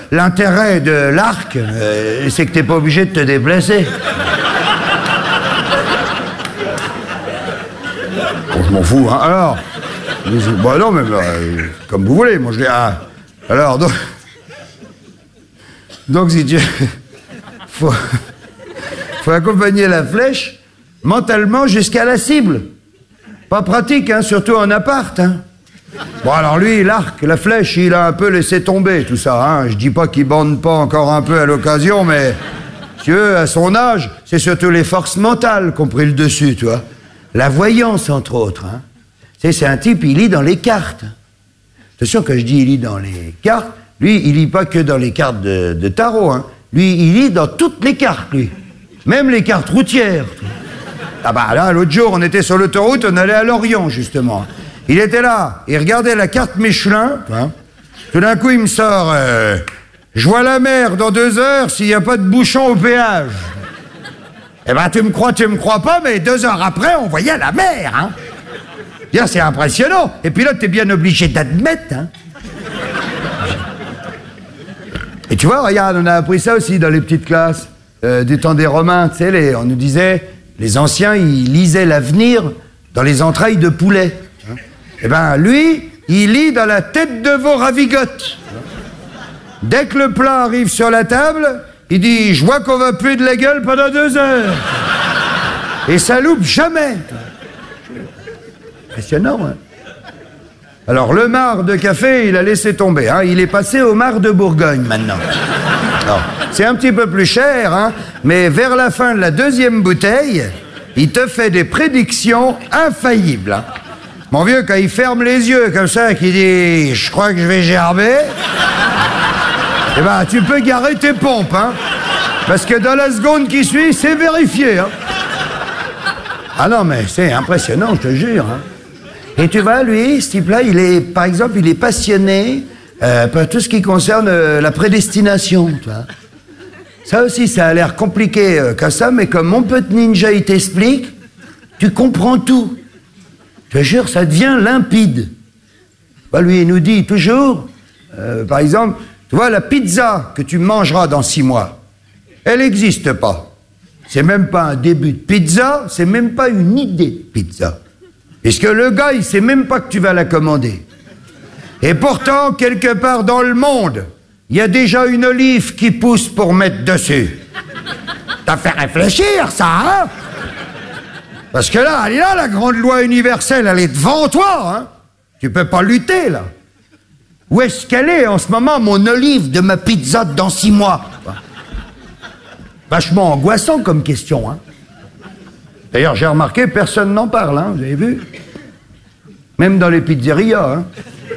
l'intérêt de l'arc, c'est que t'es pas obligé de te déplacer. Bon, je m'en fous, hein. Alors, bah non, mais comme vous voulez, moi je dis, ah, alors, donc si tu... faut accompagner la flèche mentalement jusqu'à la cible. Pas pratique, hein, surtout en appart, hein. Bon, alors lui, l'arc, la flèche, il a un peu laissé tomber tout ça, hein. Je dis pas qu'il bande pas encore un peu à l'occasion, mais, si tu veux, à son âge, c'est surtout les forces mentales qui ont pris le dessus, tu vois. La voyance, entre autres, hein. Tu sais, c'est un type, il lit dans les cartes. Attention, quand je dis il lit dans les cartes, lui, il lit pas que dans les cartes de tarot, hein. Lui, il lit dans toutes les cartes, lui. Même les cartes routières. Ah bah là, l'autre jour, on était sur l'autoroute, on allait à Lorient, justement. Il était là, il regardait la carte Michelin, hein. Tout d'un coup, il me sort je vois la mer dans 2 heures s'il n'y a pas de bouchon au péage. Eh ben, tu me crois pas, mais 2 heures après, on voyait la mer, hein. C'est impressionnant. Et puis là, t'es bien obligé d'admettre, hein. Et tu vois, regarde, on a appris ça aussi dans les petites classes du temps des Romains, tu sais, on nous disait, les anciens, ils lisaient l'avenir dans les entrailles de poulet. Eh ben, lui, il lit dans la tête de veau ravigote. Dès que le plat arrive sur la table, il dit, je vois qu'on va puer de la gueule pendant 2 heures. Et ça loupe jamais. Impressionnant, hein. Alors, le marc de café, il a laissé tomber, hein. Il est passé au marc de Bourgogne, maintenant. Alors, c'est un petit peu plus cher, hein, mais vers la fin de la 2e bouteille, il te fait des prédictions infaillibles, hein. Mon vieux, quand il ferme les yeux comme ça, qu'il dit « Je crois que je vais gerber », eh ben, tu peux garer tes pompes, hein, parce que dans la seconde qui suit, c'est vérifié, hein. Ah non, mais c'est impressionnant, je te jure, hein. Et tu vois, lui, ce type-là, par exemple, il est passionné par tout ce qui concerne la prédestination, tu vois. Ça aussi, ça a l'air compliqué comme ça, mais comme mon pote ninja, il t'explique, tu comprends tout. Je te jure, ça devient limpide. Bah, lui, il nous dit toujours, par exemple, tu vois, la pizza que tu mangeras dans 6 mois, elle n'existe pas. C'est même pas un début de pizza, c'est même pas une idée de pizza. Parce que le gars, il sait même pas que tu vas la commander. Et pourtant, quelque part dans le monde, il y a déjà une olive qui pousse pour mettre dessus. T'as fait réfléchir, ça, hein? Parce que là, elle est là, la grande loi universelle, elle est devant toi, hein? Tu peux pas lutter, là. Où est-ce qu'elle est, en ce moment, mon olive de ma pizza dans 6 mois? Vachement angoissant comme question, hein? D'ailleurs, j'ai remarqué, personne n'en parle, hein, vous avez vu? Même dans les pizzerias, hein.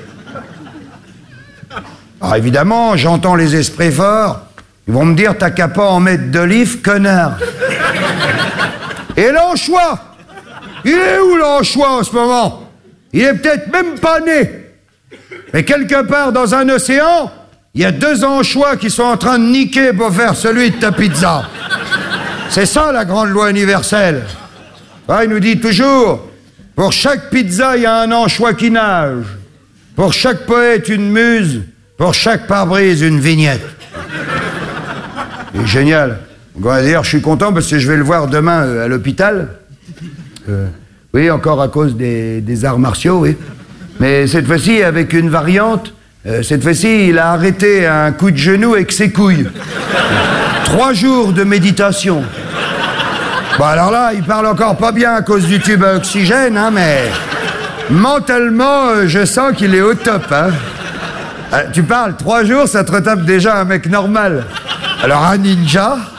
Alors évidemment, j'entends les esprits forts. Ils vont me dire, t'as qu'à pas en mettre d'olive, connard. Et l'anchois? Il est où l'anchois en ce moment? Il est peut-être même pas né. Mais quelque part dans un océan, il y a 2 anchois qui sont en train de niquer pour faire celui de ta pizza. C'est ça la grande loi universelle. Ah, il nous dit toujours, pour chaque pizza, il y a un anchois qui nage. Pour chaque poète, une muse. Pour chaque pare-brise, une vignette. C'est génial. D'ailleurs, je suis content parce que je vais le voir demain à l'hôpital. Oui, encore à cause des arts martiaux, oui. Mais cette fois-ci, avec une variante. Cette fois-ci, il a arrêté un coup de genou avec ses couilles. 3 jours de méditation. Bon, alors là, il parle encore pas bien à cause du tube à oxygène, hein, mais mentalement, je sens qu'il est au top, hein. Tu parles, 3 jours, ça te retape déjà un mec normal. Alors un ninja,